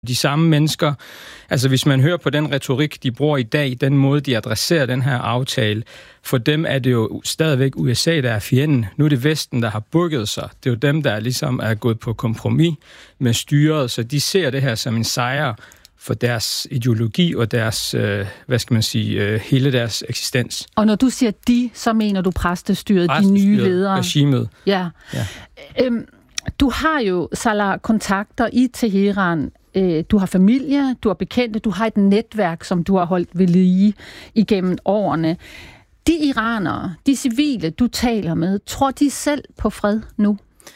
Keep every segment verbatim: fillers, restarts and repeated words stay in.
De samme mennesker, altså hvis man hører på den retorik, de bruger i dag, den måde, de adresserer den her aftale, for dem er det jo stadigvæk U S A, der er fjenden. Nu er det Vesten, der har bukket sig. Det er jo dem, der ligesom er gået på kompromis med styret, så de ser det her som en sejr for deres ideologi og deres, øh, hvad skal man sige, øh, hele deres eksistens. Og når du siger de, så mener du præstestyret, præstestyret de nye ledere? Regimet. Ja. ja. Øhm, du har jo, Salah, kontakter i Teheran. Du har familie, du har bekendte, du har et netværk, som du har holdt ved lige igennem årene. De iranere, de civile, du taler med, tror de selv på fred nu?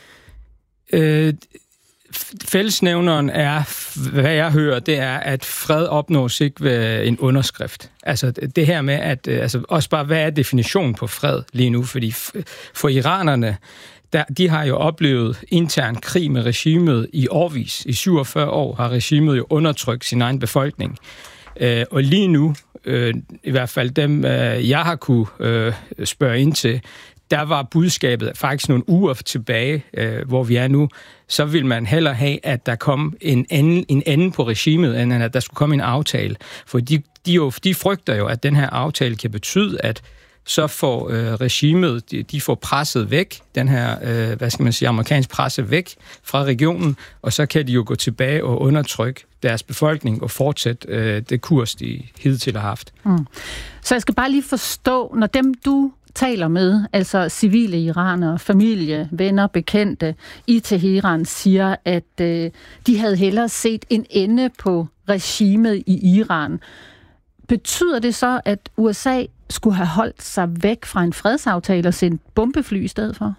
Øh, fællesnævneren er, hvad jeg hører, det er, at fred opnås ikke ved en underskrift. Altså det her med, at altså, også bare, hvad er definitionen på fred lige nu? Fordi for iranerne, Der, de har jo oplevet intern krig med regimet i årvis. I syvogfyrre år har regimet jo undertrykt sin egen befolkning. Øh, og lige nu, øh, i hvert fald dem, øh, jeg har kunne øh, spørge ind til, der var budskabet faktisk nogle uger tilbage, øh, hvor vi er nu, så vil man hellere have, at der kom en anden, en anden på regimet, end at der skulle komme en aftale. For de, de, jo, de frygter jo, at den her aftale kan betyde, at så får øh, regimet, de, de får presset væk, den her, øh, hvad skal man sige, amerikansk presse væk fra regionen, og så kan de jo gå tilbage og undertrykke deres befolkning og fortsætte øh, det kurs, de hidtil har haft. Mm. Så jeg skal bare lige forstå, når dem du taler med, altså civile iranere, familie, venner, bekendte i Teheran, siger, at øh, de havde hellere set en ende på regimet i Iran. Betyder det så, at U S A skulle have holdt sig væk fra en fredsaftale og sendt bombefly i stedet for?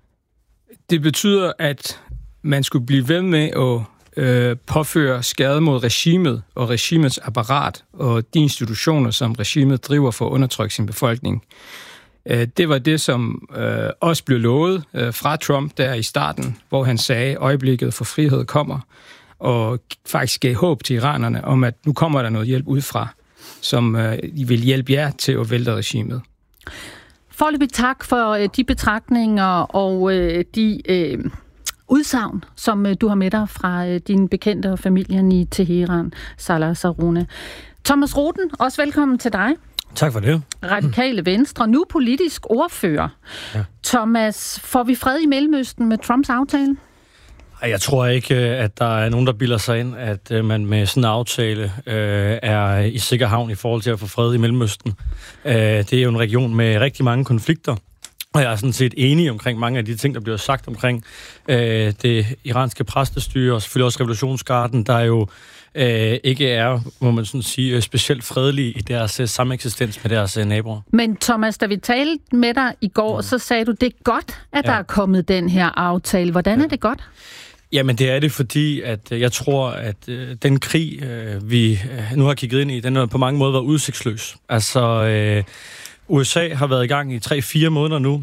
Det betyder, at man skulle blive ved med at øh, påføre skade mod regimet og regimets apparat og de institutioner, som regimet driver for at undertrykke sin befolkning. Øh, det var det, som øh, også blev lovet øh, fra Trump der i starten, hvor han sagde, at øjeblikket for frihed kommer, og faktisk gav håb til iranerne om, at nu kommer der noget hjælp udefra, som øh, vil hjælpe jer til at vælte regimet. Foreløbig tak for øh, de betragtninger og øh, de øh, udsagn, som øh, du har med dig fra øh, dine bekendte og familien i Teheran, Salah Sarroune. Thomas Rothen, også velkommen til dig. Tak for det. Radikale Venstre, nu politisk ordfører. Ja. Thomas, får vi fred i Mellemøsten med Trumps aftale? Jeg tror ikke, at der er nogen, der bilder sig ind, at man med sådan en aftale øh, er i sikker havn i forhold til at få fred i Mellemøsten. Øh, det er jo en region med rigtig mange konflikter, og jeg er sådan set enig omkring mange af de ting, der bliver sagt omkring øh, det iranske præstestyre, og selvfølgelig også revolutionsgarden, der jo øh, ikke er, må man sådan sige, specielt fredelige i deres øh, sameksistens med deres øh, naboer. Men Thomas, da vi talte med dig i går, ja. så sagde du, det er godt, at ja. der er kommet den her aftale. Hvordan ja. er det godt? Jamen det er det, fordi at jeg tror, at øh, den krig, øh, vi øh, nu har kigget ind i, den har på mange måder været udsigtsløs. Altså, øh, U S A har været i gang i tre-fire måneder nu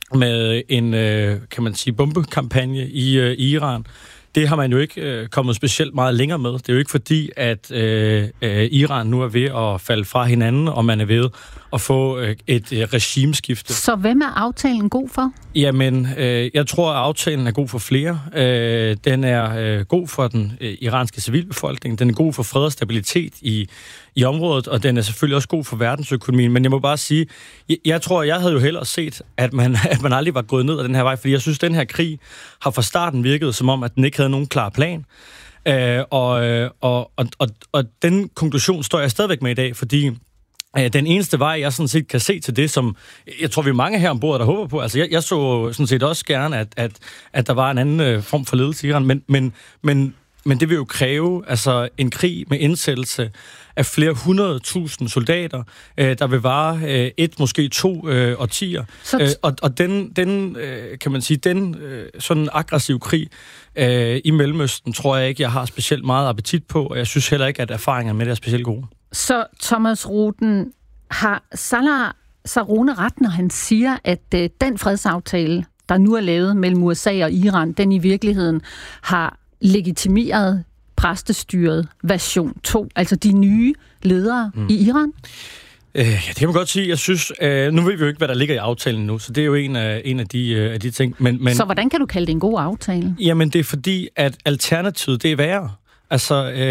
med en, øh, kan man sige, bombekampagne i øh, Iran. Det har man jo ikke øh, kommet specielt meget længere med. Det er jo ikke fordi, at øh, øh, Iran nu er ved at falde fra hinanden, og man er ved at få øh, et øh, regimeskifte. Så hvem er aftalen god for? Jamen, øh, jeg tror, at aftalen er god for flere. Øh, den er øh, god for den øh, iranske civilbefolkning. Den er god for fred og stabilitet i, i området, og den er selvfølgelig også god for verdensøkonomien. Men jeg må bare sige, jeg, jeg tror, jeg havde jo hellere set, at man, at man aldrig var gået ned ad den her vej, fordi jeg synes, at den her krig har fra starten virket som om, at den ikke havde nogen klar plan. Øh, og, og, og, og, og den konklusion står jeg stadigvæk med i dag, fordi den eneste vej, jeg sådan set kan se til det, som jeg tror, vi er mange her ombord, der håber på. Altså, jeg, jeg så sådan set også gerne, at, at, at der var en anden øh, form for ledelse i Iran, men, men, men, men det vil jo kræve altså, en krig med indsættelse af flere hundrede tusind soldater, øh, der vil vare øh, et, måske to øh, årtier. T- øh, og og den, den øh, kan man sige, den øh, sådan aggressiv krig øh, i Mellemøsten, tror jeg ikke, jeg har specielt meget appetit på, og jeg synes heller ikke, at erfaringerne med det er specielt gode. Så Thomas Rothen, har Salah Sarroune ret, når han siger, at øh, den fredsaftale, der nu er lavet mellem U S A og Iran, den i virkeligheden har legitimeret præstestyret version to, altså de nye ledere mm. i Iran? Øh, ja, det kan man godt sige. Jeg synes, øh, nu ved vi jo ikke, hvad der ligger i aftalen nu, så det er jo en af, en af, de, øh, af de ting. Men, men, så hvordan kan du kalde det en god aftale? Jamen, det er fordi, at alternativet, det er værre. Altså,